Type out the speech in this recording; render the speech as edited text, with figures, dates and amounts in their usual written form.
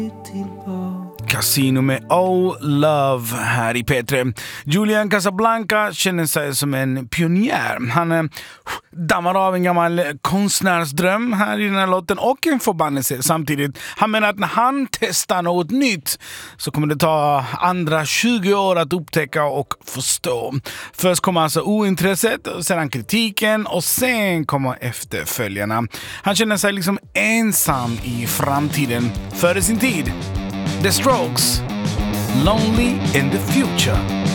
Casino med Oh Love här i P3. Julian Casablanca känner sig som en pionjär. Han dammar av en gammal konstnärsdröm här i den här låten och en förbannelse samtidigt. Han menar att när han testar något nytt så kommer det ta andra 20 år att upptäcka och förstå. Först kommer alltså ointresset, sedan kritiken och sen kommer efterföljarna. Han känner sig liksom ensam i framtiden före sin tid. The Strokes, Lonely in the Future.